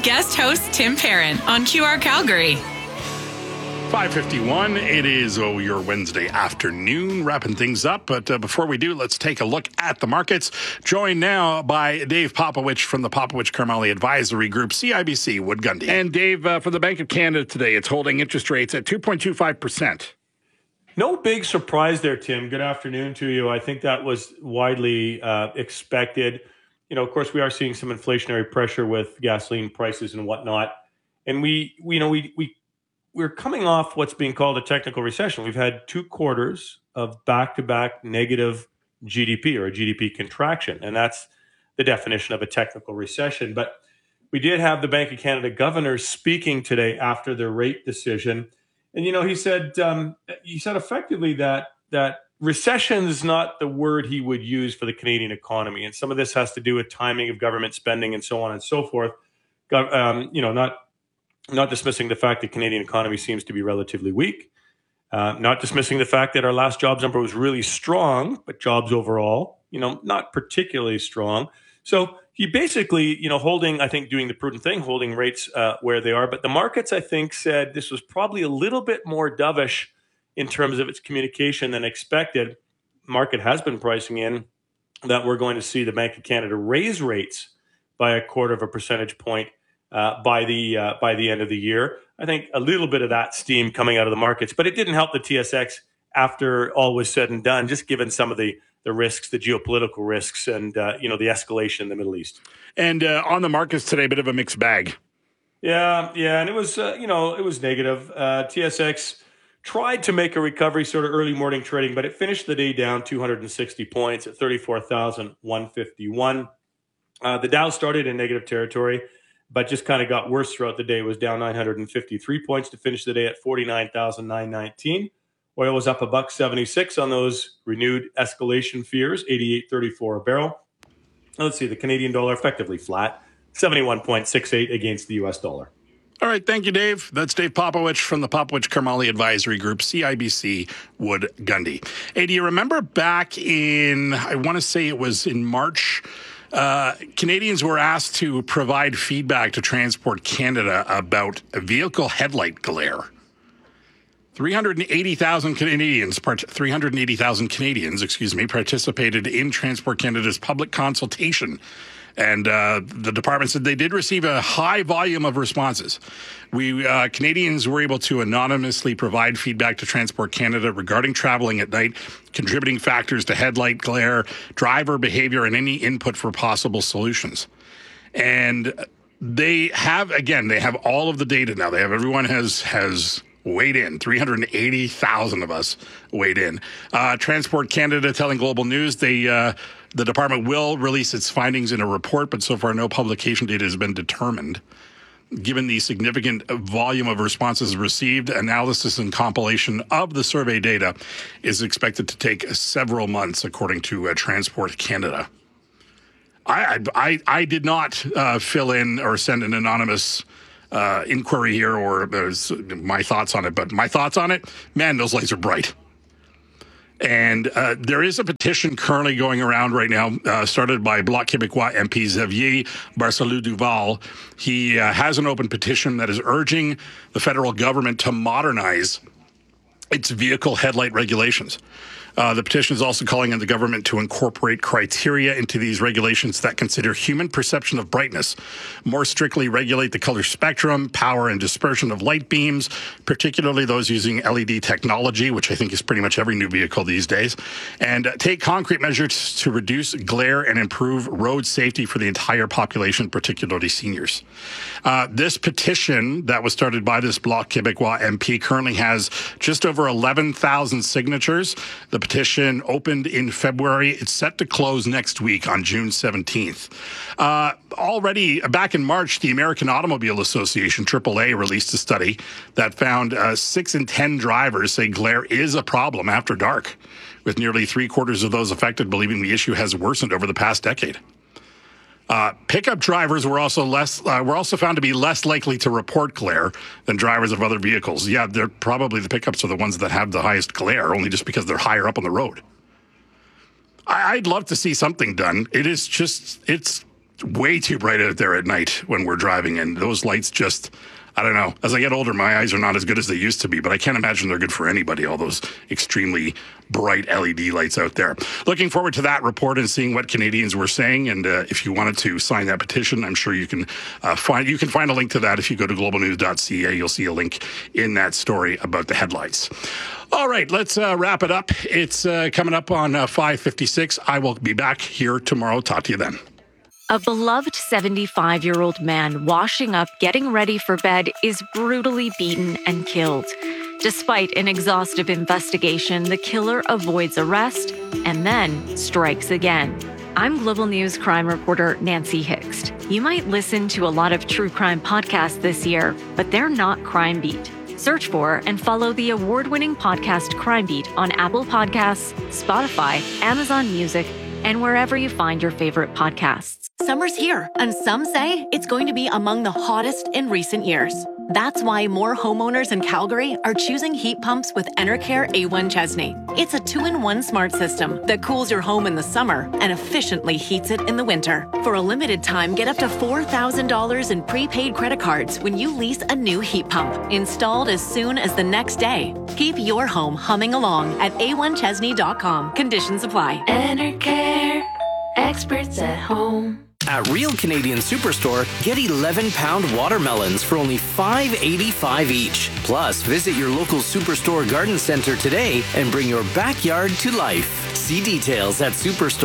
guest host Tim Parent on QR Calgary. 5:51. It is your Wednesday afternoon, wrapping things up. But before we do, let's take a look at the markets. Joined now by Dave Popowich from the Popowich Karmali Advisory Group, CIBC Wood Gundy. And Dave, for the Bank of Canada today, it's holding interest rates at 2.25%. No big surprise there, Tim. Good afternoon to you. I think that was widely expected. You know, of course, we are seeing some inflationary pressure with gasoline prices and whatnot. And we're coming off what's being called a technical recession. We've had 2 quarters of back-to-back negative GDP or a GDP contraction, and that's the definition of a technical recession. But we did have the Bank of Canada governor speaking today after the rate decision, and he said effectively that recession is not the word he would use for the Canadian economy, and some of this has to do with timing of government spending and so on and so forth. Not dismissing the fact that Canadian economy seems to be relatively weak. Not dismissing the fact that our last jobs number was really strong, but jobs overall, not particularly strong. So he basically, doing the prudent thing, holding rates where they are. But the markets, I think, said this was probably a little bit more dovish in terms of its communication than expected. Market has been pricing in that we're going to see the Bank of Canada raise rates by 0.25 percentage point by the end of the year. I think a little bit of that steam coming out of the markets, but it didn't help the TSX after all was said and done, just given some of the risks, the geopolitical risks, and the escalation in the Middle East. And on the markets today, a bit of a mixed bag. Yeah, and it was it was negative. TSX tried to make a recovery, sort of early morning trading, but it finished the day down 260 points at 34,151. The Dow started in negative territory, but just kind of got worse throughout the day. It was down 953 points to finish the day at 49,919. Oil was up $1.76 on those renewed escalation fears, 88.34 a barrel. Let's see, the Canadian dollar effectively flat, 71.68 against the U.S. dollar. All right, thank you, Dave. That's Dave Popowich from the Popowich Karmali Advisory Group, CIBC Wood Gundy. Hey, do you remember back in, I want to say it was in March, Canadians were asked to provide feedback to Transport Canada about a vehicle headlight glare. 380,000 Canadians participated in Transport Canada's public consultation. And the department said they did receive a high volume of responses. Canadians were able to anonymously provide feedback to Transport Canada regarding traveling at night, contributing factors to headlight glare, driver behavior, and any input for possible solutions. And they have all of the data now. Everyone has weighed in. 380,000 of us weighed in. Transport Canada telling Global News the department will release its findings in a report, but so far no publication date has been determined. Given the significant volume of responses received, analysis and compilation of the survey data is expected to take several months, according to Transport Canada. I did not fill in or send an anonymous inquiry here or my thoughts on it, but my thoughts on it, man, those lights are bright. And there is a petition currently going around right now, started by Bloc Québécois MP Xavier Barcelou-Duval. He has an open petition that is urging the federal government to modernize its vehicle headlight regulations. The petition is also calling on the government to incorporate criteria into these regulations that consider human perception of brightness, more strictly regulate the color spectrum, power, and dispersion of light beams, particularly those using LED technology, which I think is pretty much every new vehicle these days, and take concrete measures to reduce glare and improve road safety for the entire population, particularly seniors. This petition that was started by this Bloc Québécois MP currently has just over 11,000 signatures. The petition opened in February. It's set to close next week on June 17th. Already back in March, the American Automobile Association, AAA, released a study that found 6 in 10 drivers say glare is a problem after dark, with nearly 3/4 of those affected believing the issue has worsened over the past decade. Pickup drivers were also found to be less likely to report glare than drivers of other vehicles. Yeah, they're probably the pickups are the ones that have the highest glare, only just because they're higher up on the road. I'd love to see something done. It's way too bright out there at night when we're driving, and those lights just, I don't know. As I get older, my eyes are not as good as they used to be, but I can't imagine they're good for anybody, all those extremely bright LED lights out there. Looking forward to that report and seeing what Canadians were saying. And if you wanted to sign that petition, I'm sure you can find a link to that. If you go to globalnews.ca, you'll see a link in that story about the headlights. All right, let's wrap it up. It's coming up on 5:56. I will be back here tomorrow. Talk to you then. A beloved 75-year-old man washing up, getting ready for bed, is brutally beaten and killed. Despite an exhaustive investigation, the killer avoids arrest and then strikes again. I'm Global News crime reporter Nancy Hixt. You might listen to a lot of true crime podcasts this year, but they're not Crime Beat. Search for and follow the award-winning podcast Crime Beat on Apple Podcasts, Spotify, Amazon Music, and wherever you find your favorite podcasts. Summer's here, and some say it's going to be among the hottest in recent years. That's why more homeowners in Calgary are choosing heat pumps with Enercare A1 Chesney. It's a 2-in-1 smart system that cools your home in the summer and efficiently heats it in the winter. For a limited time, get up to $4,000 in prepaid credit cards when you lease a new heat pump, installed as soon as the next day. Keep your home humming along at a1chesney.com. Conditions apply. Enercare, experts at home. At Real Canadian Superstore, get 11-pound watermelons for only $5.85 each. Plus, visit your local Superstore garden center today and bring your backyard to life. See details at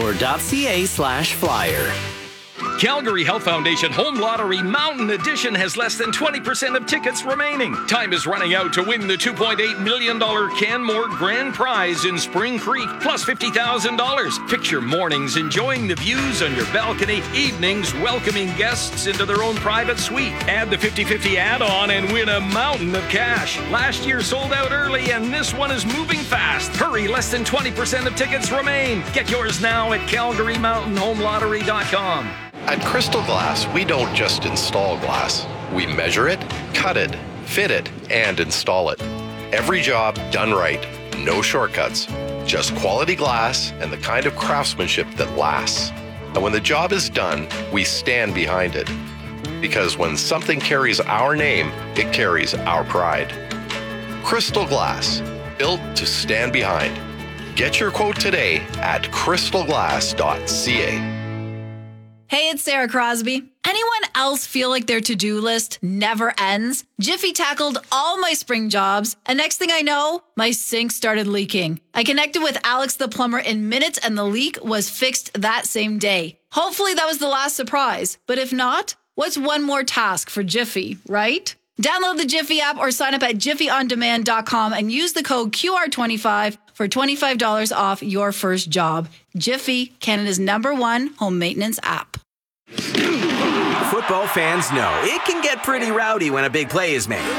superstore.ca/flyer. Calgary Health Foundation Home Lottery Mountain Edition has less than 20% of tickets remaining. Time is running out to win the $2.8 million Canmore Grand Prize in Spring Creek, plus $50,000. Picture mornings enjoying the views on your balcony, evenings welcoming guests into their own private suite. Add the 50-50 add-on and win a mountain of cash. Last year sold out early, and this one is moving fast. Hurry, less than 20% of tickets remain. Get yours now at CalgaryMountainHomeLottery.com. At Crystal Glass, we don't just install glass. We measure it, cut it, fit it, and install it. Every job done right. No shortcuts. Just quality glass and the kind of craftsmanship that lasts. And when the job is done, we stand behind it. Because when something carries our name, it carries our pride. Crystal Glass, built to stand behind. Get your quote today at crystalglass.ca. Hey, it's Sarah Crosby. Anyone else feel like their to-do list never ends? Jiffy tackled all my spring jobs, and next thing I know, my sink started leaking. I connected with Alex the plumber in minutes, and the leak was fixed that same day. Hopefully that was the last surprise, but if not, what's one more task for Jiffy, right? Download the Jiffy app or sign up at jiffyondemand.com and use the code QR25 for $25 off your first job. Jiffy, Canada's #1 home maintenance app. Football fans know it can get pretty rowdy when a big play is made.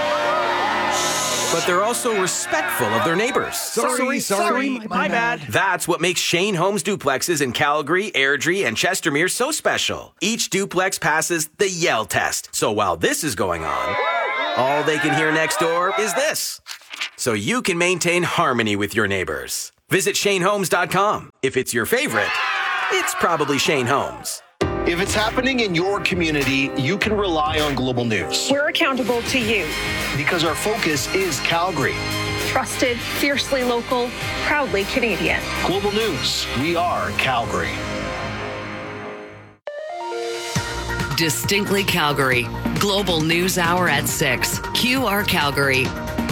But they're also respectful of their neighbors. Sorry, my bad. That's what makes Shane Homes duplexes in Calgary, Airdrie, and Chestermere so special. Each duplex passes the Yell test. So while this is going on, all they can hear next door is this. So you can maintain harmony with your neighbors. Visit ShaneHomes.com. If it's your favorite, it's probably Shane Homes. If it's happening in your community, you can rely on Global News. We're accountable to you. Because our focus is Calgary. Trusted, fiercely local, proudly Canadian. Global News, we are Calgary. Distinctly Calgary. Global News Hour at 6. QR Calgary.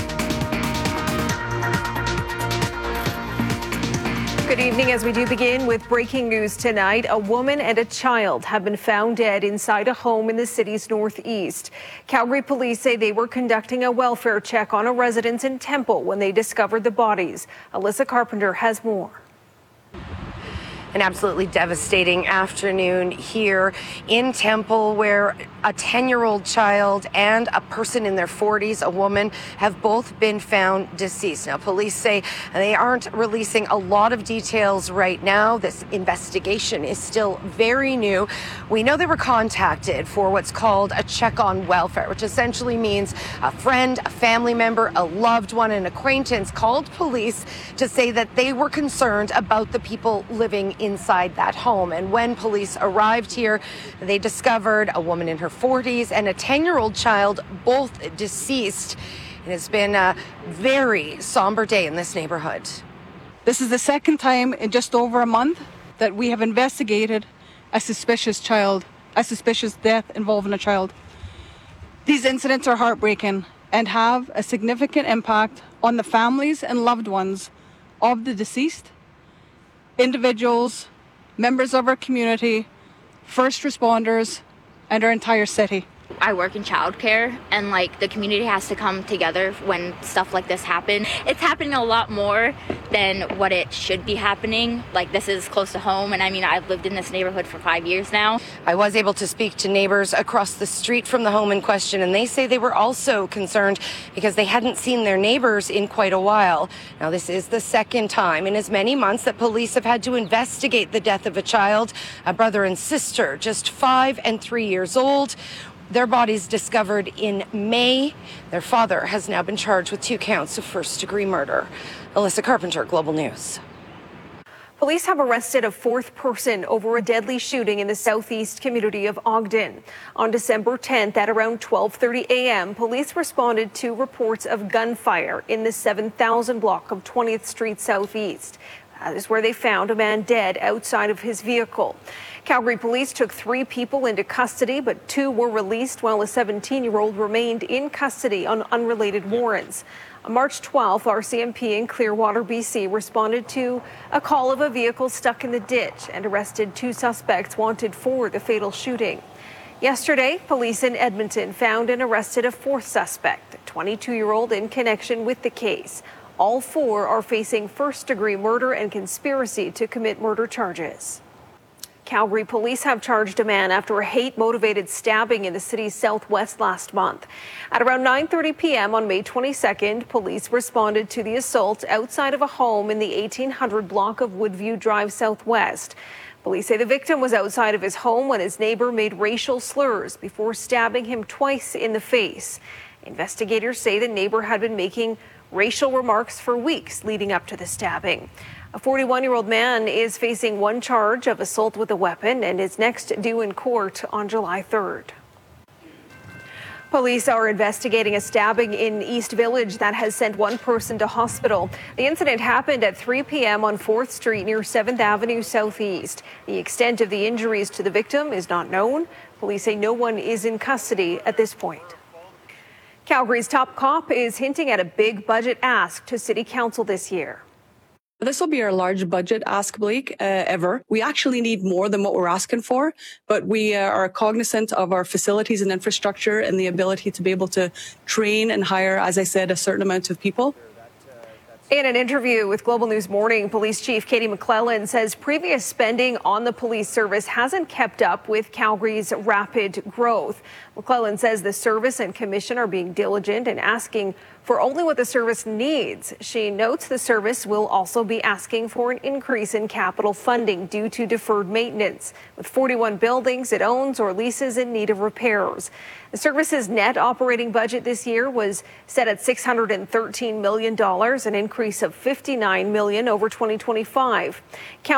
Good evening. As we do begin with breaking news tonight, a woman and a child have been found dead inside a home in the city's northeast. Calgary police say they were conducting a welfare check on a residence in Temple when they discovered the bodies. Alyssa Carpenter has more. An absolutely devastating afternoon here in Temple, where a 10-year-old child and a person in their 40s, a woman, have both been found deceased. Now, police say they aren't releasing a lot of details right now. This investigation is still very new. We know they were contacted for what's called a check on welfare, which essentially means a friend, a family member, a loved one, an acquaintance called police to say that they were concerned about the people living inside that home. And when police arrived here, they discovered a woman in her 40s and a 10-year-old child, both deceased. It has been a very somber day in this neighborhood. This is the second time in just over a month that we have investigated a suspicious death involving a child. These incidents are heartbreaking and have a significant impact on the families and loved ones of the deceased, individuals, members of our community, first responders, and our entire city. I work in childcare, and the community has to come together when stuff like this happens. It's happening a lot more than what it should be happening. This is close to home, and I've lived in this neighborhood for 5 years now. I was able to speak to neighbors across the street from the home in question, and they say they were also concerned because they hadn't seen their neighbors in quite a while. Now, this is the second time in as many months that police have had to investigate the death of a child, a brother and sister, just 5 and 3 years old. Their bodies discovered in May. Their father has now been charged with 2 counts of first-degree murder. Alyssa Carpenter, Global News. Police have arrested a 4th person over a deadly shooting in the southeast community of Ogden. On December 10th at around 12:30 a.m., police responded to reports of gunfire in the 7000 block of 20th Street Southeast. That is where they found a man dead outside of his vehicle. Calgary police took 3 people into custody, but 2 were released while a 17-year-old remained in custody on unrelated warrants. On March 12th, RCMP in Clearwater, BC responded to a call of a vehicle stuck in the ditch and arrested 2 suspects wanted for the fatal shooting. Yesterday, police in Edmonton found and arrested a 4th suspect, a 22-year-old in connection with the case. All 4 are facing first-degree murder and conspiracy to commit murder charges. Calgary police have charged a man after a hate-motivated stabbing in the city's southwest last month. At around 9:30 p.m. on May 22nd, police responded to the assault outside of a home in the 1800 block of Woodview Drive Southwest. Police say the victim was outside of his home when his neighbor made racial slurs before stabbing him twice in the face. Investigators say the neighbor had been making racial remarks for weeks leading up to the stabbing. A 41-year-old man is facing 1 charge of assault with a weapon and is next due in court on July 3rd. Police are investigating a stabbing in East Village that has sent 1 person to hospital. The incident happened at 3 p.m. on 4th Street near 7th Avenue Southeast. The extent of the injuries to the victim is not known. Police say no one is in custody at this point. Calgary's top cop is hinting at a big budget ask to City Council this year. This will be our large budget ask, Blake, ever. We actually need more than what we're asking for, but we are cognizant of our facilities and infrastructure and the ability to be able to train and hire, as I said, a certain amount of people. In an interview with Global News Morning, Police Chief Katie McClellan says previous spending on the police service hasn't kept up with Calgary's rapid growth. McClellan says the service and commission are being diligent and asking for only what the service needs. She notes the service will also be asking for an increase in capital funding due to deferred maintenance, with 41 buildings it owns or leases in need of repairs. The service's net operating budget this year was set at $613 million, an increase of $59 million over 2025.